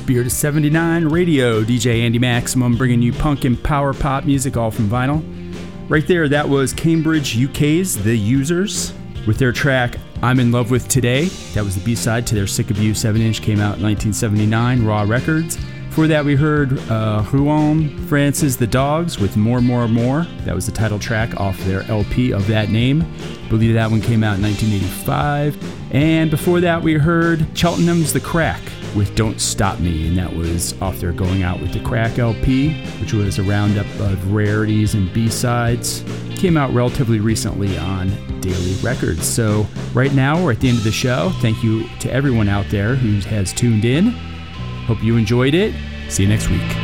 Beer to 79 Radio. DJ Andy Maximum bringing you punk and power pop music, all from vinyl. Right there, that was Cambridge, UK's The Users with their track I'm in Love With Today. That was the B-side to their Sick of You 7-inch, came out in 1979, Raw Records. Before that, we heard Juan Francis The Dogs with More, More, More. That was the title track off their LP of that name. I believe that one came out in 1985. And before that, we heard Cheltenham's The Crack with Don't Stop Me, and that was off their Going Out With The Crack LP, which was a roundup of rarities and B-sides. Came out relatively recently on Daily Records. So right now, we're at the end of the show. Thank you to everyone out there who has tuned in. Hope you enjoyed it. See you next week.